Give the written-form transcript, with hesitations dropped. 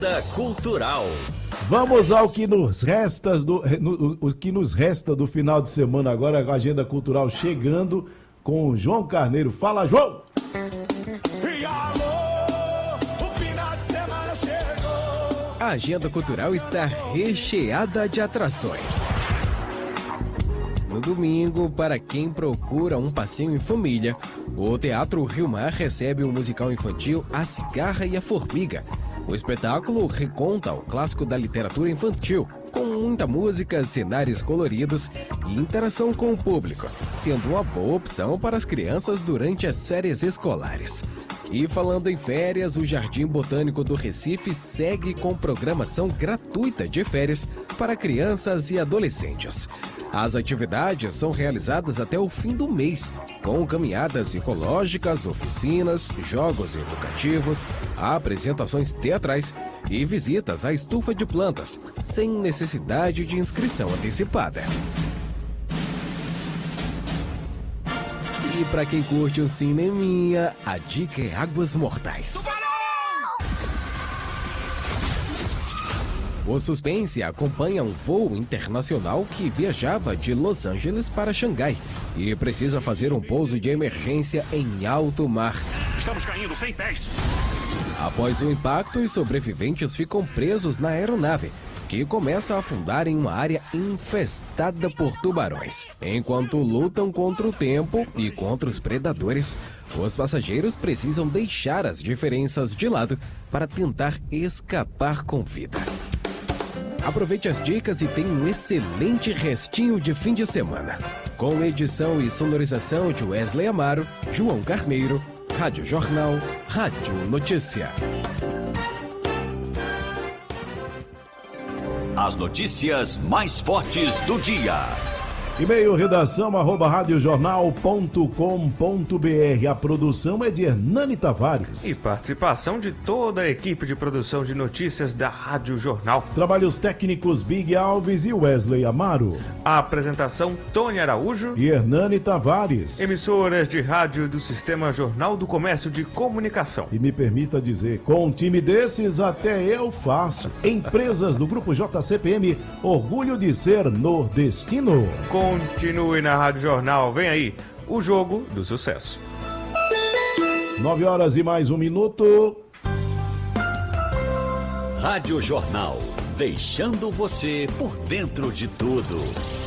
Cultural. Vamos ao que nos resta o que nos resta do final de semana agora, a agenda cultural chegando com o João Carneiro. Fala, João! E alô, o final de semana chegou. A agenda cultural está recheada de atrações. No domingo, para quem procura um passeio em família, o Teatro Rio Mar recebe o musical infantil A Cigarra e a Formiga. O espetáculo reconta o clássico da literatura infantil, com muita música, cenários coloridos e interação com o público, sendo uma boa opção para as crianças durante as férias escolares. E falando em férias, o Jardim Botânico do Recife segue com programação gratuita de férias para crianças e adolescentes. As atividades são realizadas até o fim do mês, com caminhadas ecológicas, oficinas, jogos educativos, apresentações teatrais e visitas à estufa de plantas, sem necessidade de inscrição antecipada. E para quem curte o cineminha, a dica é Águas Mortais. O suspense acompanha um voo internacional que viajava de Los Angeles para Xangai e precisa fazer um pouso de emergência em alto mar. Estamos caindo sem pés. Após o impacto, os sobreviventes ficam presos na aeronave, que começa a afundar em uma área infestada por tubarões. Enquanto lutam contra o tempo e contra os predadores, os passageiros precisam deixar as diferenças de lado para tentar escapar com vida. Aproveite as dicas e tenha um excelente restinho de fim de semana. Com edição e sonorização de Wesley Amaro, João Carneiro, Rádio Jornal, Rádio Notícia. As notícias mais fortes do dia. E-mail redação @radiojornal.com.br. A produção é de Hernani Tavares. E participação de toda a equipe de produção de notícias da Rádio Jornal. Trabalhos técnicos Big Alves e Wesley Amaro. A apresentação Tony Araújo e Hernani Tavares. Emissoras de rádio do Sistema Jornal do Comércio de Comunicação. E me permita dizer, com um time desses até eu faço. Empresas do Grupo JCPM, orgulho de ser nordestino. Continue na Rádio Jornal, vem aí, o jogo do sucesso. 9 horas e mais 1 minuto. Rádio Jornal, deixando você por dentro de tudo.